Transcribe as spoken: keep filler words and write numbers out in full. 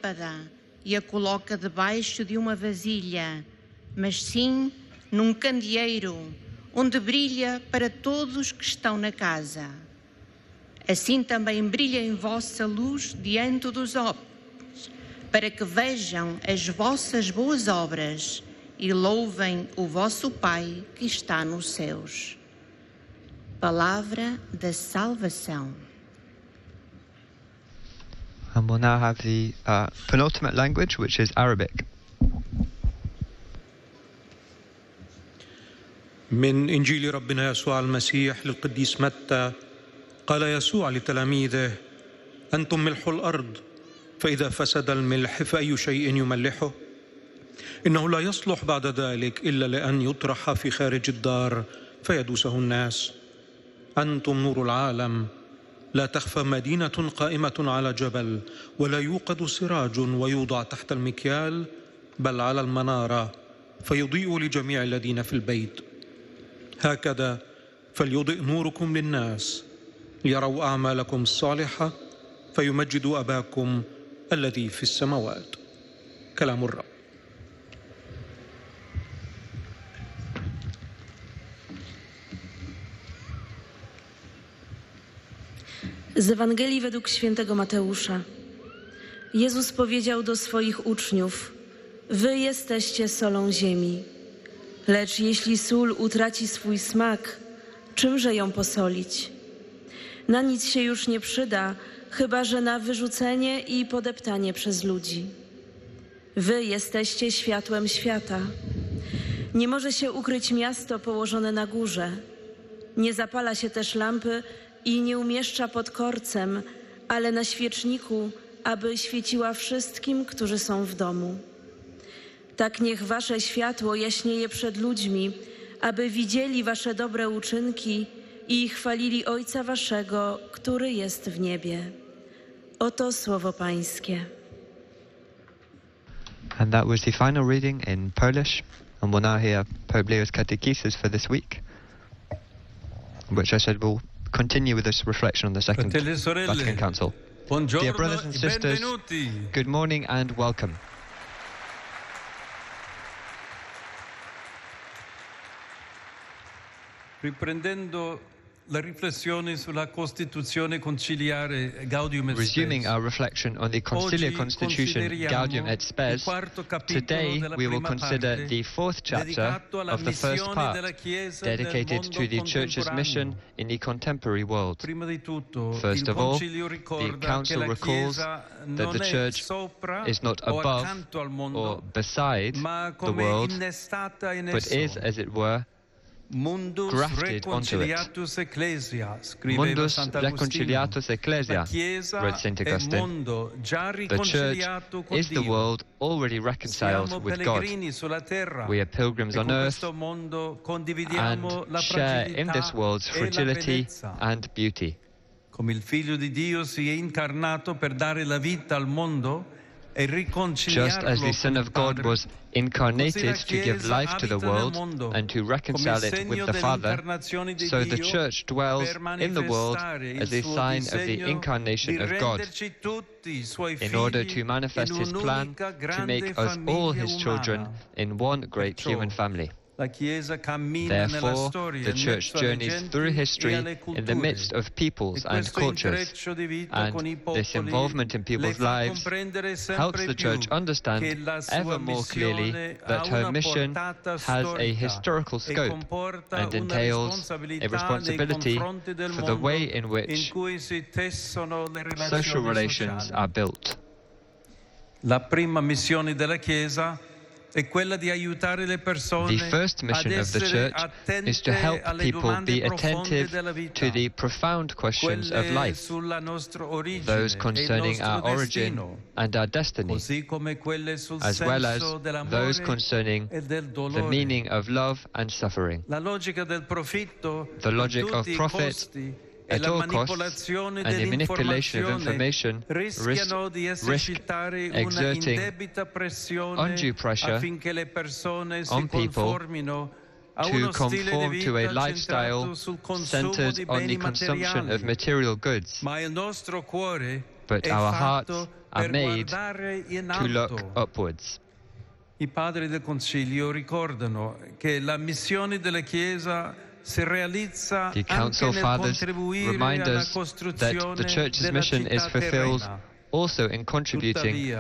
lâmpada e a coloca debaixo de uma vasilha, mas sim num candeeiro, onde brilha para todos que estão na casa. Assim também brilha em vossa luz diante dos homens, para que vejam as vossas boas obras e louvem o vosso Pai que está nos céus. Palavra da salvação. And we'll now have the uh, penultimate language, which is Arabic. من إنجيل ربنا يسوع المسيح للقديس متى قال يسوع لتلاميذه: أنتم ملح الأرض، فإذا فسد الملح فأي شيء يملحه؟ إنه لا يصلح بعد ذلك إلا لأن يطرح في خارج الدار فيدوسه الناس. أنتم نور العالم. لا تخفى مدينة قائمة على جبل، ولا يوقد سراج ويوضع تحت المكيال، بل على المنارة، فيضيء لجميع الذين في البيت. هكذا فليضئ نوركم للناس، ليروا أعمالكم الصالحة، فيمجدوا أباكم الذي في السماوات. كلام الرب. Z Ewangelii według świętego Mateusza. Jezus powiedział do swoich uczniów: Wy jesteście solą ziemi. Lecz jeśli sól utraci swój smak, czymże ją posolić? Na nic się już nie przyda, chyba że na wyrzucenie i podeptanie przez ludzi. Wy jesteście światłem świata. Nie może się ukryć miasto położone na górze. Nie zapala się też lampy i nie umieszcza pod korcem, ale na świeczniku, aby świeciła wszystkim, którzy są w domu. Tak niech wasze światło jaśnieje przed ludźmi, aby widzieli wasze dobre uczynki i chwalili Ojca waszego, który jest w niebie. Oto słowo Pańskie. And that was the final reading in Polish, and we'll now hear Pope Leo's catechesis for this week, which I said will continue with this reflection on the Second Vatican Council. Dear brothers and sisters, good morning and welcome. Riprendendo la riflessione sulla Costituzione conciliare Gaudium et Spes. Resuming our reflection on the Conciliar Constitution Gaudium et Spes, today we will consider the fourth chapter of the first part, dedicated to the Church's mission in the contemporary world. First of all, the Council recalls that the Church is not above or beside the world, but is, as it were, grafted onto it. Mundus reconciliatus ecclesia, wrote Saint Augustine. The Church is the world already reconciled with God. We are pilgrims on earth and share in this world's fragility and beauty. Come il Figlio di Dio si è incarnato per dare la vita al mondo, just as the Son of God was incarnated to give life to the world and to reconcile it with the Father, so the Church dwells in the world as a sign of the incarnation of God, in order to manifest His plan to make us all His children in one great human family. Therefore, the Church journeys through history in the midst of peoples and cultures, and this involvement in people's lives helps the Church understand ever more clearly that her mission has a historical scope and entails a responsibility for the way in which social relations are built. La prima missione della Chiesa The first mission of the Church is to help people be attentive to the profound questions of life, those concerning our origin and our destiny, as well as those concerning the meaning of love and suffering. The logic of profit at all costs and the manipulation of information risk, risk exerting undue pressure on people to conform to a lifestyle centered on the consumption of material goods. but our hearts are made to look upwards. I padri del Concilio ricordano che la missione della Chiesa si realizza The Council anche nel Fathers contribuire remind alla us that costruzione the Church's della mission is città fulfilled terrena. also in contributing